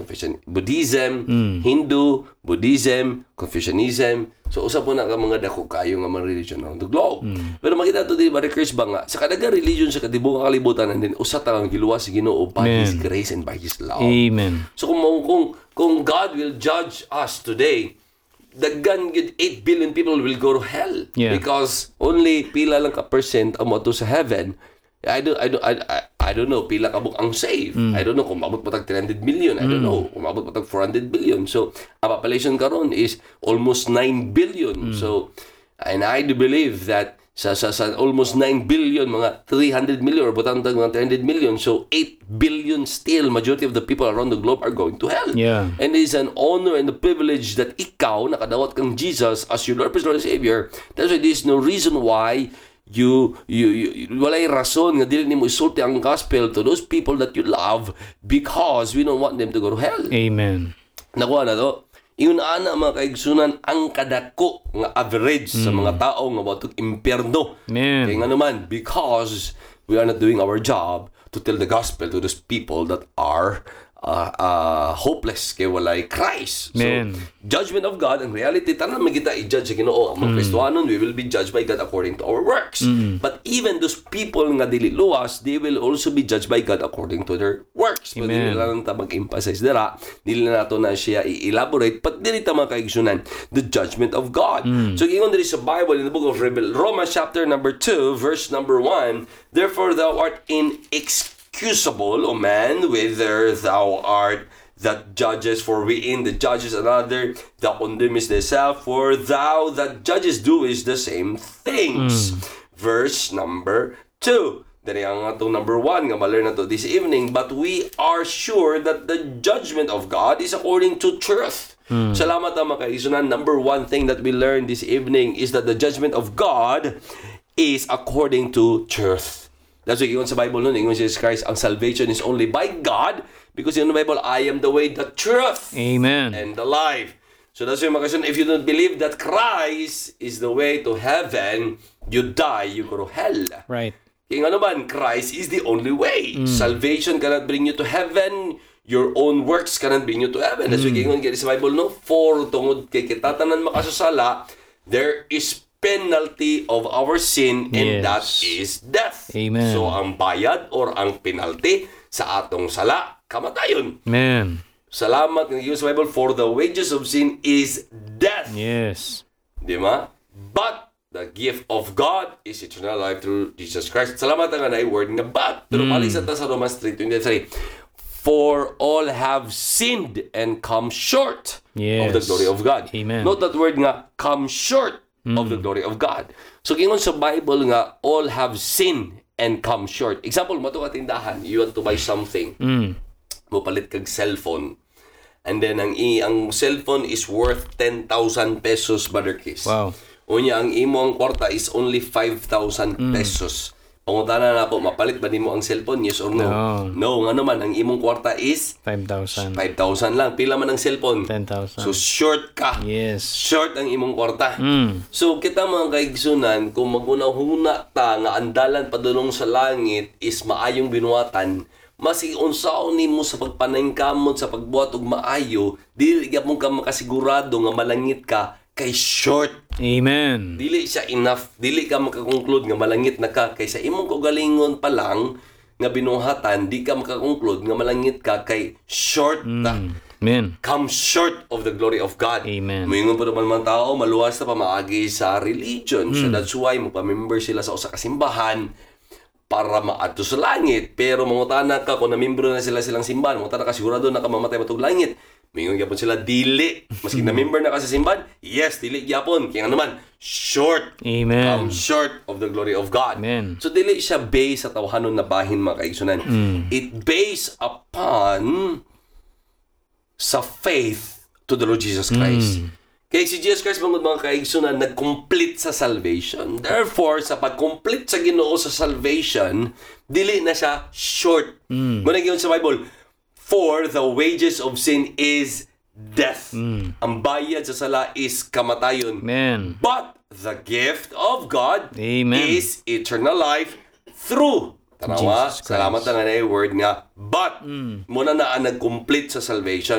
Buddhism, Hindu, Buddhism, Confucianism. So, usap po na ka mga dako kayo nga mga religion around the globe. Pero makita ito din, Brother Chris, ba nga, sa kadaga religion sa katibuang kalibutan, and then usap talang giluwas si Ginoo by His grace and by His love. Amen. So, kung God will judge us today, daghan gid 8 billion people will go to hell. Yeah. Because only pila lang ka percent ang moto sa heaven. I don't know pila ka ang saved. I don't know kung maabot pa tag 300 million. I don't know kung maabot pa tag 400 billion. So ang population karon is almost 9 billion. So and I do believe that sa almost 9 billion, mga 300 million or butang tag mga 300 million. So 8 billion still, majority of the people around the globe are going to hell. Yeah. And it is an honor and a privilege that ikaw nakadawat kang Jesus as your Lord, personal Savior. That's why there is no reason why you walay rason nga dili nimo isulti ang gospel to those people that you love, because we don't want them to go to hell. Amen. Nakuha na to. Ingon ana mga kaigsunan ang kadako nga average sa mga tao nga moadtong impierno. Amen. Kaya nga naman, because we are not doing our job to tell the gospel to those people that are hopeless kay walay Christ. Amen. So, judgment of God, in reality, tanan magita i-judge sa Ginoo. Ang mga Kristohanon, we will be judged by God according to our works. But even those people nga dili luwas, they will also be judged by God according to their works. But dili lang ta mag-emphasize dira, dili na nato na siya i-elaborate, but dili ta mga kaigsunan, the judgment of God. So, ingon diri sa Bible in the book of Romans chapter number 2, verse number 1, therefore thou art inexcusable, O man, whither thou art that judges, for wherein the judges another, thou condemnest thyself, for thou that judges doest the same things. Verse number 2. Dari ang atong number 1 nga ma-learn na to this evening. But we are sure that the judgment of God is according to truth. Salamat ang mga kaisunan. Number 1 thing that we learn this evening is that the judgment of God is according to truth. That's why ingon sa Bible nun, ingon si Jesus Christ, ang salvation is only by God, because in the Bible, I am the way, the truth, Amen. and the life. So that's why mga if you don't believe that Christ is the way to heaven, you die, you go to hell. Right. Kaya nga naman, Christ is the only way. Salvation cannot bring you to heaven. Your own works cannot bring you to heaven. That's why ingon sa Bible, no? For tungod kay kitatanan makasasala, there is penalty of our sin, and that is death. Amen. So ang bayad or ang penalty sa atong sala, kamatayon. Amen. Salamat ng sa Bible, for the wages of sin is death. Yes. Di ba? But the gift of God is eternal life through Jesus Christ. Salamat ang anay word nga but. Pero palisa ta sa Romans 3:23. For all have sinned and come short of the glory of God. Amen. Note that word nga, come short of the glory of God. So, kingon sa Bible nga, all have sinned and come short. Example, mato ka tindahan, you want to buy something. Mupalit kag cellphone. And then, ang cellphone is worth 10,000 pesos, Brother Chris. Wow. Unya, ang imong kwarta is only 5,000 pesos. Pangutanan na ako, mapalit ba nimo ang cellphone? Yes or no? No, nga naman, ang imong kwarta is 5,000. 5,000 lang. Pila man ang cellphone? 10,000. So, short ka. Yes. Short ang imong kwarta. So, kita mga kaigsunan, kung magunahuna ta nga andalan padulong sa langit is maayong binuwatan, masig unsaon nimo sa pagpanangkamot sa pagbuhat og maayo, dili gyapon ka makasigurado nga malangit ka kay short. Amen. Dili siya enough. Dili ka makakonclude nga malangit na ka kaysa imong kaugalingon pa lang nga binuhatan, di ka makakonclude nga malangit ka kay short ta. Amen. Come short of the glory of God. Amen. Moingon pa naman mga tao, maluwas na pamaagi sa religion. So that's why magpa-member sila sa usa ka simbahan para maadto sa langit. Pero mangutana ka kung na-membro na silang simbahan, mangutana ka sigurado na ka mamatay matug langit. Mingon gyapon sila dili. Maski na member na ka sa simbahan, yes, dili gyapon. Kaya naman short. Amen. Come short of the glory of God. Amen. So dili siya based sa tawhanon na bahin mga kaigsunan. It based upon sa faith to the Lord Jesus Christ. Kaya si Jesus Christ mga kaigsunan nag-complete sa salvation. Therefore, sa pag-complete sa Ginoo sa salvation, dili na siya short. Muna giyon sa Bible, for the wages of sin is death. Ang bayad sa sala is kamatayon. Amen. But the gift of God Amen. is eternal life through. Tanawa, Jesus Christ. salamat na nga na yung word nga. But, muna na ang nag-complete sa salvation.